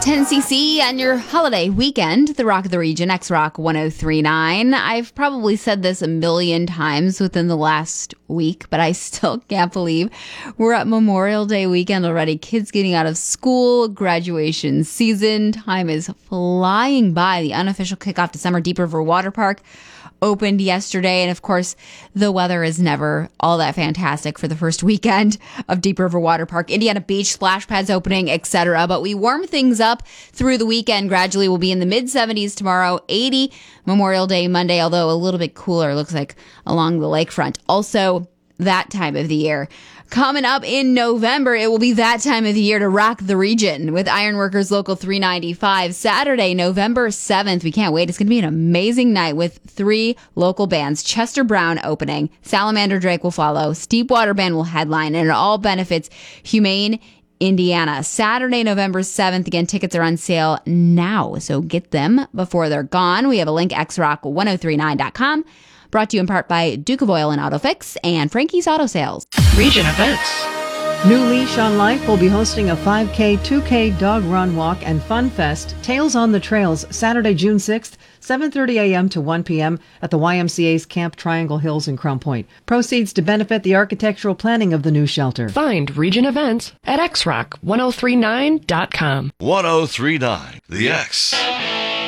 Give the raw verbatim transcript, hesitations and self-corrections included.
ten C C on your holiday weekend, the Rock of the Region, X-Rock ten thirty-nine. I've probably said this a million times within the last week, but I still can't believe we're at Memorial Day weekend already. Kids getting out of school, graduation season. Time is flying by. The unofficial kickoff to Summer Deep River Water Park opened yesterday, and of course the weather is never all that fantastic for the first weekend of Deep River Water Park. Indiana Beach splash pads opening, etc. But we warm things up through the weekend gradually. We'll be in the mid seventies tomorrow, eighty Memorial Day Monday, although a little bit cooler, looks like, along the lakefront. Also that time of the year. Coming up in November, it will be that time of the year to rock the region with Ironworkers Local three ninety-five. Saturday, November seventh. We can't wait. It's going to be an amazing night with three local bands. Chester Brown opening. Salamander Drake will follow. Steepwater Band will headline. And it all benefits Humane Indiana. Saturday, November seventh. Again, tickets are on sale now, so get them before they're gone. We have a link, x rock ten thirty-nine dot com. Brought to you in part by Duke of Oil and AutoFix and Frankie's Auto Sales. Region events. New Leash on Life will be hosting a five K, two K dog run, walk, and fun fest, Tales on the Trails, Saturday, June sixth, seven thirty a.m. to one p.m. at the Y M C A's Camp Triangle Hills in Crown Point. Proceeds to benefit the architectural planning of the new shelter. Find region events at x rock ten thirty-nine dot com. ten thirty-nine, The X.